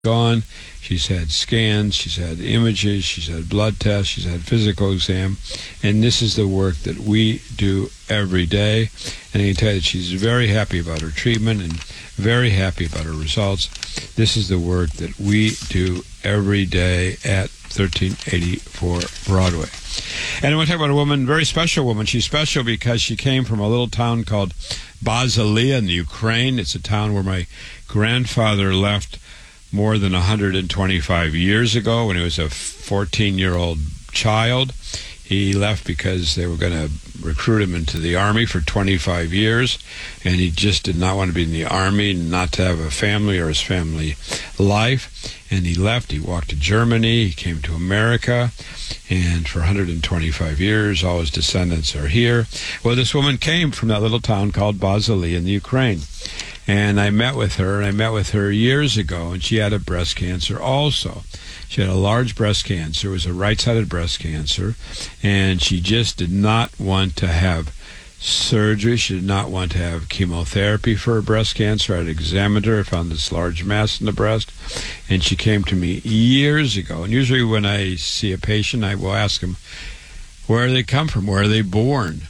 gone. She's had scans, she's had images, she's had blood tests, she's had physical exam, and this is the work that we do every day. And I can tell you that she's very happy about her treatment and very happy about her results. This is the work that we do every day at 1384 Broadway. And I want to talk about a woman, very special woman. She's special because she came from a little town called Bazylia in the Ukraine. It's a town where my grandfather left more than 125 years ago when he was a 14-year-old child. He left because they were going to recruit him into the Army for 25 years, and he just did not want to be in the Army, not to have a family or his family life. And he left. He walked to Germany. He came to America, and for 125 years, all his descendants are here. Well, this woman came from that little town called Bazylia in the Ukraine. And I met with her, years ago, and she had a breast cancer also. She had a large breast cancer. It was a right-sided breast cancer, and she just did not want to have surgery. She did not want to have chemotherapy for her breast cancer. I had examined her. I found this large mass in the breast, and she came to me years ago. And usually when I see a patient, I will ask them, where do they come from? Where are they born?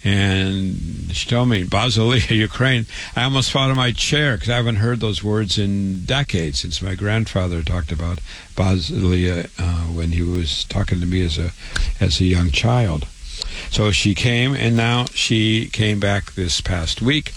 And she told me, Bazylia, Ukraine. I almost fell out of my chair because I haven't heard those words in decades, since my grandfather talked about Bazylia when he was talking to me as a young child. So she came, and now she came back this past week,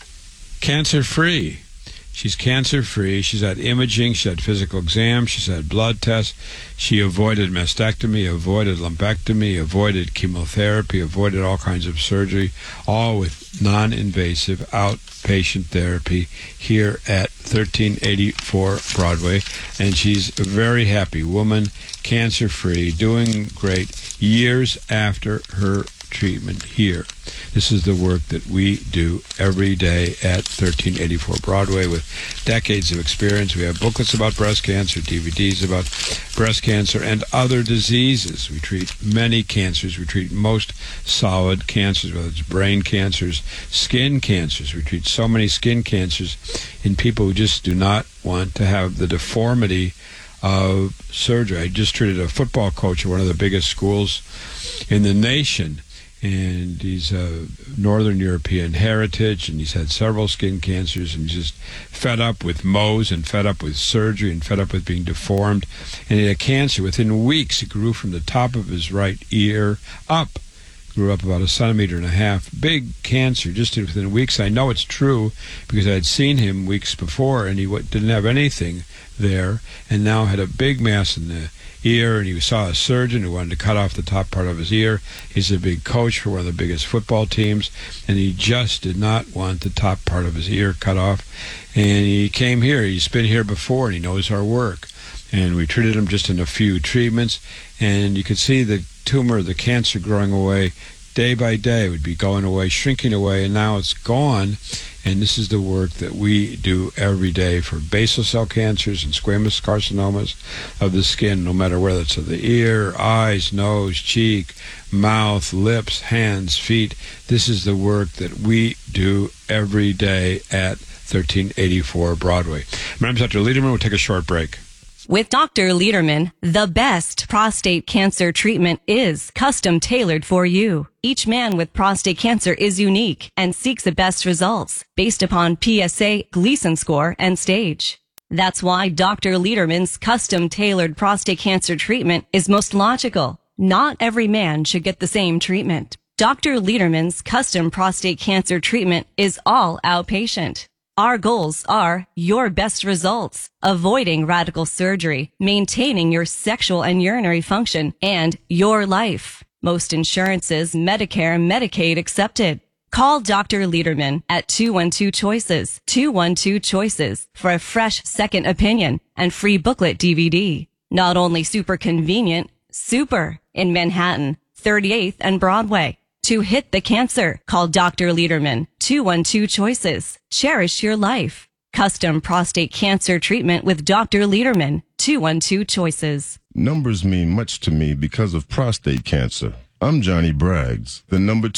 cancer-free. She's cancer-free. She's had imaging. She's had physical exams. She's had blood tests. She avoided mastectomy, avoided lumpectomy, avoided chemotherapy, avoided all kinds of surgery, all with non-invasive outpatient therapy here at 1384 Broadway. And she's a very happy woman, cancer-free, doing great years after her treatment here. This is the work that we do every day at 1384 Broadway with decades of experience. We have booklets about breast cancer, DVDs about breast cancer and other diseases. We treat many cancers. We treat most solid cancers, whether it's brain cancers, skin cancers. We treat so many skin cancers in people who just do not want to have the deformity of surgery. I just treated a football coach at one of the biggest schools in the nation, and he's a Northern European heritage, and he's had several skin cancers, and he's just fed up with Mohs and fed up with surgery and fed up with being deformed. And he had a cancer. Within weeks, it grew from the top of his right ear up. Grew up about 1.5 centimeters. Big cancer, just within weeks. I know it's true because I had seen him weeks before, and he didn't have anything there, and now had a big mass in the ear, and he saw a surgeon who wanted to cut off the top part of his ear. He's a big coach for one of the biggest football teams, and he just did not want the top part of his ear cut off. And he came here. He's been here before, and he knows our work. And we treated him just in a few treatments, and you could see the tumor, the cancer growing away day by day. It would be going away, shrinking away, and now it's gone. And this is the work that we do every day for basal cell cancers and squamous carcinomas of the skin, no matter whether it's of the ear, eyes, nose, cheek, mouth, lips, hands, feet. This is the work that we do every day at 1384 Broadway. My name's Dr. Lederman. We'll take a short break. With Dr. Lederman, the best prostate cancer treatment is custom tailored for you. Each man with prostate cancer is unique and seeks the best results based upon PSA, Gleason score, and stage. That's why Dr. Lederman's custom tailored prostate cancer treatment is most logical. Not every man should get the same treatment. Dr. Lederman's custom prostate cancer treatment is all outpatient. Our goals are your best results, avoiding radical surgery, maintaining your sexual and urinary function, and your life. Most insurances, Medicare, Medicaid accepted. Call Dr. Lederman at 212-CHOICES, 212-CHOICES for a fresh second opinion and free booklet DVD. Not only super convenient, super in Manhattan, 38th and Broadway. To hit the cancer, call Dr. Lederman, 212-CHOICES. Cherish your life. Custom prostate cancer treatment with Dr. Lederman, 212-CHOICES. Numbers mean much to me because of prostate cancer. I'm Johnny Braggs, the number 2.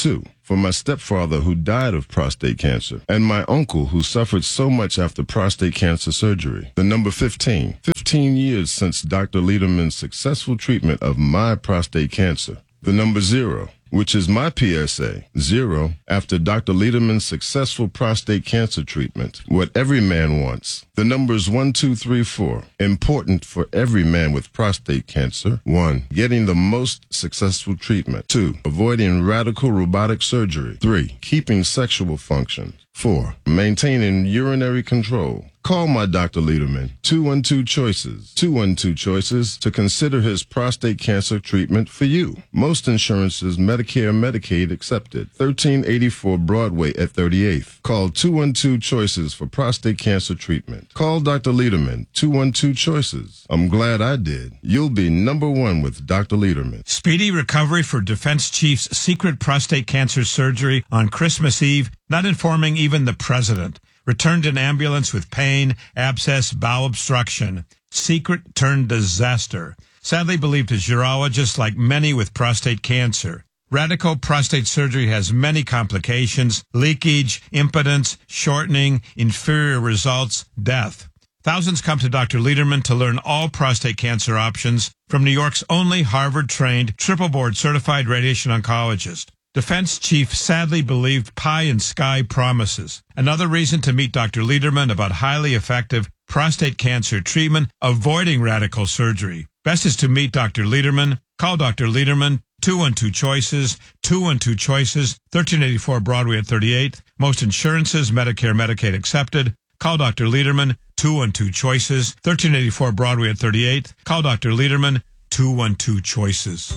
for my stepfather who died of prostate cancer, and my uncle who suffered so much after prostate cancer surgery. The number 15. 15 years since Dr. Lederman's successful treatment of my prostate cancer. The number 0, which is my PSA, 0, after Dr. Lederman's successful prostate cancer treatment. What every man wants. The numbers 1, 2, 3, 4. Important for every man with prostate cancer. 1, getting the most successful treatment. 2, avoiding radical robotic surgery. 3, keeping sexual function. 4, maintaining urinary control. Call my Dr. Lederman, 212-CHOICES, 212-CHOICES, to consider his prostate cancer treatment for you. Most insurances, Medicare, Medicaid accepted. 1384 Broadway at 38th. Call 212-CHOICES for prostate cancer treatment. Call Dr. Lederman, 212-CHOICES. I'm glad I did. You'll be number 1 with Dr. Lederman. Speedy recovery for Defense Chief's secret prostate cancer surgery on Christmas Eve, not informing even the president. Returned in ambulance with pain, abscess, bowel obstruction. Secret turned disaster. Sadly believed his urologist, like many with prostate cancer. Radical prostate surgery has many complications: leakage, impotence, shortening, inferior results, death. Thousands come to Dr. Lederman to learn all prostate cancer options from New York's only Harvard-trained, triple-board certified radiation oncologist. Defense chief sadly believed pie in sky promises. Another reason to meet Dr. Lederman about highly effective prostate cancer treatment, avoiding radical surgery. Best is to meet Dr. Lederman. Call Dr. Lederman, 212-CHOICES, 212-CHOICES, 1384 Broadway at 38th. Most insurances, Medicare, Medicaid accepted. Call Dr. Lederman, 212-CHOICES, 1384 Broadway at 38th. Call Dr. Lederman, 212-CHOICES.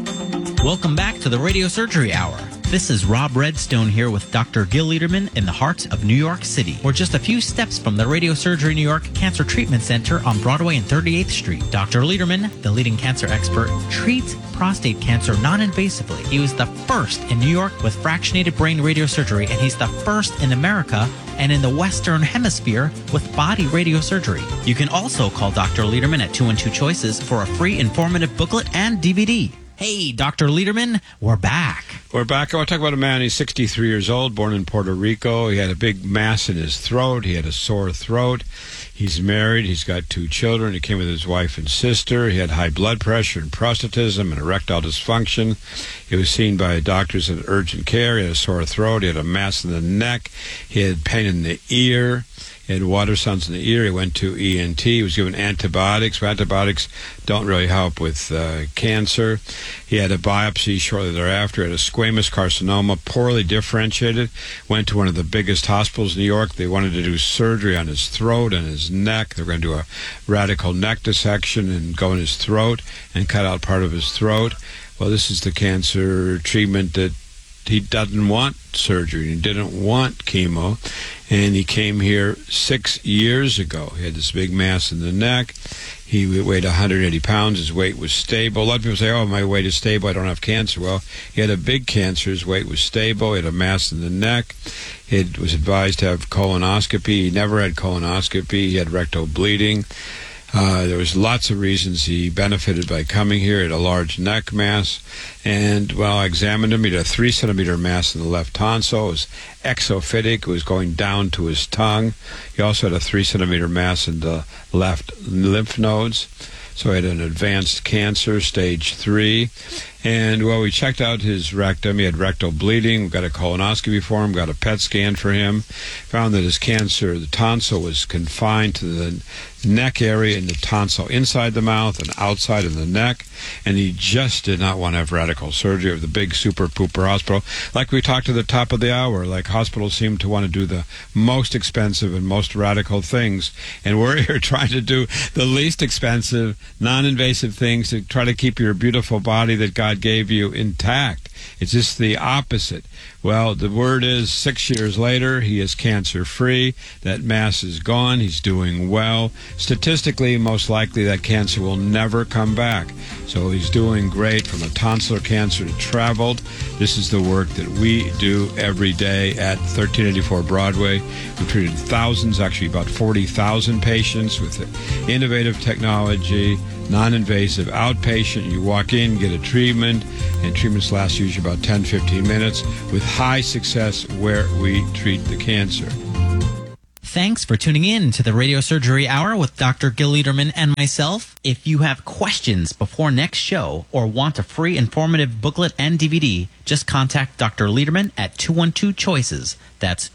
Welcome back to the Radio Surgery Hour. This is Rob Redstone here with Dr. Gil Lederman in the heart of New York City. We're just a few steps from the Radio Surgery New York Cancer Treatment Center on Broadway and 38th Street. Dr. Lederman, the leading cancer expert, treats prostate cancer non-invasively. He was the first in New York with fractionated brain radiosurgery, and he's the first in America and in the Western Hemisphere with body radiosurgery. You can also call Dr. Lederman at 212-CHOICES for a free informative booklet and DVD. Hey, Dr. Lederman, we're back. We're back. I want to talk about a man. He's 63 years old, born in Puerto Rico. He had a big mass in his throat. He had a sore throat. He's married. He's got 2 children. He came with his wife and sister. He had high blood pressure and prostatism and erectile dysfunction. He was seen by doctors at urgent care. He had a sore throat. He had a mass in the neck. He had pain in the ear. He had water sounds in the ear. He went to ENT. He was given antibiotics. Antibiotics don't really help with cancer. He had a biopsy shortly thereafter. He had a squamous carcinoma, poorly differentiated. Went to one of the biggest hospitals in New York. They wanted to do surgery on his throat and his neck. They were going to do a radical neck dissection and go in his throat and cut out part of his throat. Well, this is the cancer treatment that he doesn't want surgery. He didn't want chemo. And he came here 6 years ago. He had this big mass in the neck. He weighed 180 pounds. His weight was stable. A lot of people say, oh, my weight is stable. I don't have cancer. Well, he had a big cancer. His weight was stable. He had a mass in the neck. He was advised to have colonoscopy. He never had colonoscopy. He had rectal bleeding. There was lots of reasons he benefited by coming here. He had a large neck mass. And, well, I examined him. He had a 3-centimeter mass in the left tonsil. It was exophytic. It was going down to his tongue. He also had a 3-centimeter mass in the left lymph nodes. So he had an advanced cancer, stage 3. And, well, we checked out his rectum. He had rectal bleeding. We got a colonoscopy for him, got a PET scan for him. Found that his cancer, the tonsil, was confined to the neck area and the tonsil inside the mouth and outside of the neck. And he just did not want to have radical surgery of the big super-pooper hospital. Like we talked at the top of the hour, like hospitals seem to want to do the most expensive and most radical things. And we're here trying to do the least expensive, non-invasive things to try to keep your beautiful body that God gave you intact. It's just the opposite. Well, the word is 6 years later, he is cancer-free. That mass is gone. He's doing well. Statistically, most likely that cancer will never come back. So he's doing great. From a tonsillar cancer to traveled. This is the work that we do every day at 1384 Broadway. We've treated thousands, actually about 40,000 patients with innovative technology, non-invasive outpatient. You walk in, get a treatment, and treatments last usually about 10-15 minutes with high success where we treat the cancer. Thanks for tuning in to the Radio Surgery Hour with Dr. Gil Liederman and myself. If you have questions before next show or want a free informative booklet and DVD, just contact Dr. Liederman at 212-CHOICES. That's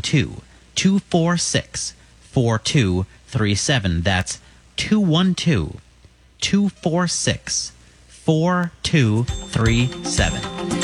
212-246-4237. That's 212-246-4237.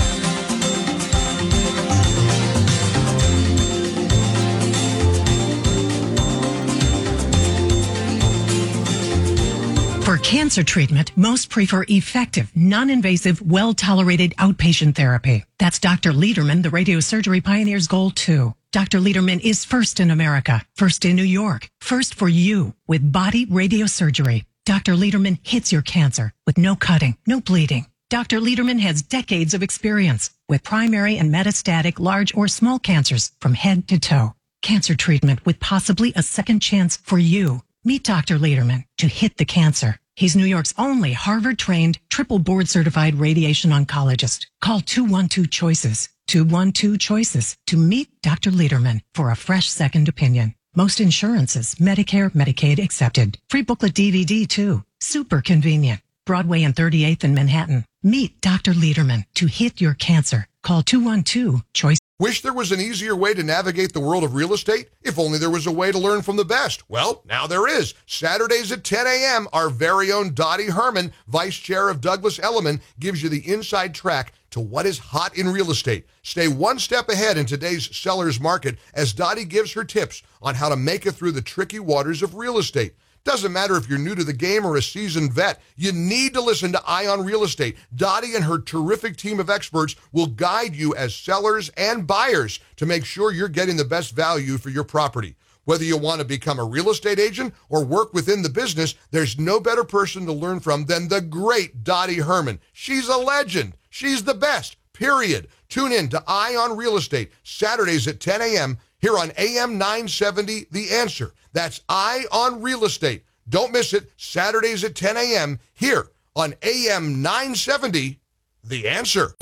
For cancer treatment, most prefer effective, non-invasive, well-tolerated outpatient therapy. That's Dr. Liederman, the radiosurgery pioneer's goal too. Dr. Liederman is first in America, first in New York, first for you with body radiosurgery. Dr. Liederman hits your cancer with no cutting, no bleeding. Dr. Liederman has decades of experience with primary and metastatic large or small cancers from head to toe. Cancer treatment with possibly a second chance for you. Meet Dr. Liederman to hit the cancer. He's New York's only Harvard-trained, triple board-certified radiation oncologist. Call 212-CHOICES, 212-CHOICES to meet Dr. Liederman for a fresh second opinion. Most insurances, Medicare, Medicaid accepted. Free booklet DVD too. Super convenient. Broadway and 38th in Manhattan. Meet Dr. Liederman to hit your cancer. Call 212-CHOICES. Wish there was an easier way to navigate the world of real estate? If only there was a way to learn from the best. Well, now there is. Saturdays at 10 a.m., our very own Dottie Herman, Vice Chair of Douglas Elliman, gives you the inside track to what is hot in real estate. Stay one step ahead in today's seller's market as Dottie gives her tips on how to make it through the tricky waters of real estate. Doesn't matter if you're new to the game or a seasoned vet, you need to listen to Ion Real Estate. Dottie and her terrific team of experts will guide you as sellers and buyers to make sure you're getting the best value for your property. Whether you want to become a real estate agent or work within the business, there's no better person to learn from than the great Dottie Herman. She's a legend. She's the best, period. Tune in to Ion Real Estate, Saturdays at 10 a.m. here on AM 970, The Answer. That's Ion Real Estate. Don't miss it, Saturdays at 10 a.m. here on AM 970, The Answer.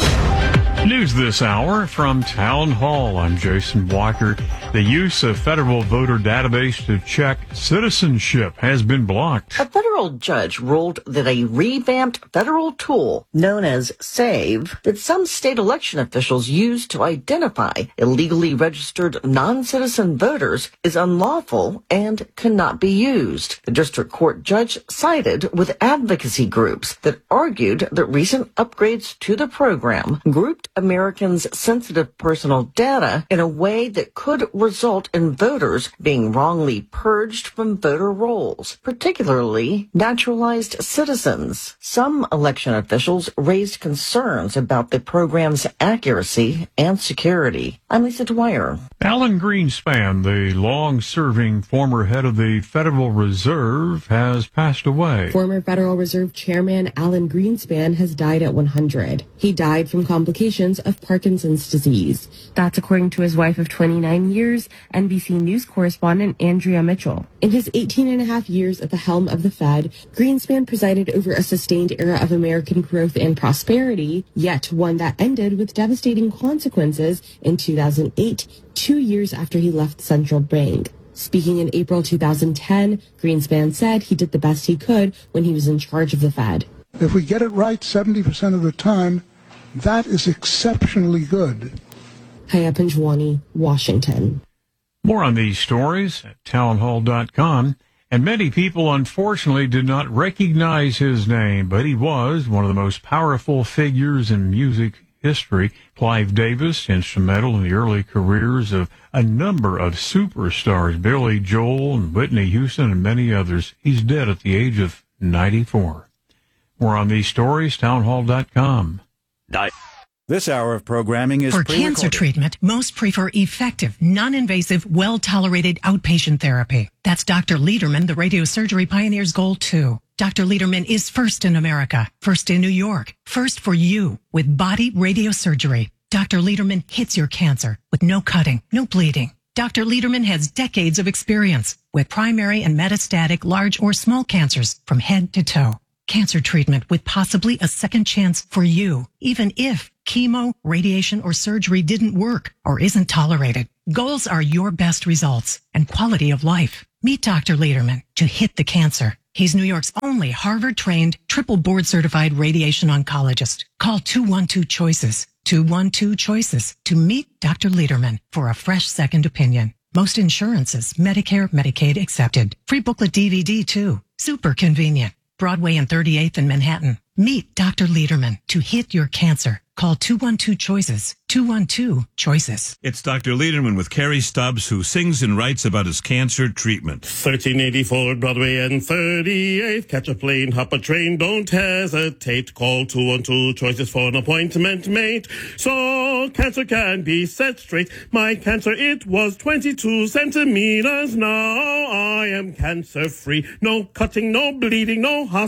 News this hour from Town Hall. I'm Jason Blocker. The use of federal voter database to check citizenship has been blocked. A federal judge ruled that a revamped federal tool known as SAVE that some state election officials use to identify illegally registered non-citizen voters is unlawful and cannot be used. The district court judge sided with advocacy groups that argued that recent upgrades to the program grouped Americans' sensitive personal data in a way that could result in voters being wrongly purged from voter rolls, particularly naturalized citizens. Some election officials raised concerns about the program's accuracy and security. I'm Lisa Dwyer. Alan Greenspan, the long-serving former head of the Federal Reserve, has passed away. Former Federal Reserve Chairman Alan Greenspan has died at 100. He died from complications of Parkinson's disease. That's according to his wife of 29 years, NBC News correspondent Andrea Mitchell. In his 18 and a half years at the helm of the Fed, Greenspan presided over a sustained era of American growth and prosperity, yet one that ended with devastating consequences in 2008, 2 years after he left the central bank. Speaking in April 2010, Greenspan said he did the best he could when he was in charge of the Fed. If we get it right 70% of the time, that is exceptionally good. Haya Panjwani, Washington. More on these stories at townhall.com. And many people, unfortunately, did not recognize his name, but he was one of the most powerful figures in music history. Clive Davis, instrumental in the early careers of a number of superstars, Billy Joel and Whitney Houston and many others. He's dead at the age of 94. More on these stories, townhall.com. This hour of programming is for cancer treatment, most prefer effective, non-invasive, well-tolerated outpatient therapy. That's Dr. Liederman, the radiosurgery pioneer's goal too. Dr. Liederman is first in America, first in New York, first for you with body radiosurgery. Dr. Liederman hits your cancer with no cutting, no bleeding. Dr. Liederman has decades of experience with primary and metastatic large or small cancers from head to toe. cancer treatment with possibly a second chance for you, even if chemo, radiation, or surgery didn't work or isn't tolerated. Goals are your best results and quality of life. Meet Dr. Lederman to hit the cancer. He's New York's only Harvard-trained, triple board-certified radiation oncologist. Call 212-CHOICES, 212-CHOICES to meet Dr. Lederman for a fresh second opinion. Most insurances, Medicare, Medicaid accepted. Free booklet DVD too. Super convenient. Broadway and 38th in Manhattan. Meet Dr. Lederman to hit your cancer. Call 212-CHOICES, 212-CHOICES. It's Dr. Lederman with Carrie Stubbs, who sings and writes about his cancer treatment. 1384 Broadway and 38th. Catch a plane, hop a train, don't hesitate. Call 212-CHOICES for an appointment made. So cancer can be set straight. My cancer, it was 22 centimeters. Now I am cancer-free. No cutting, no bleeding, no hospital.